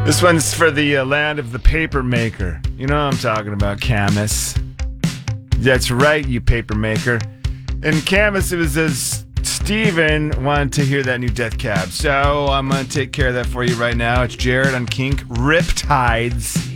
This one's for the land of the paper maker. You know what I'm talking about, Camus. That's right, you paper maker. And Camus, it was as Steven wanted to hear that new Death Cab. So I'm going to take care of that for you right now. It's Jared on Kink Riptides.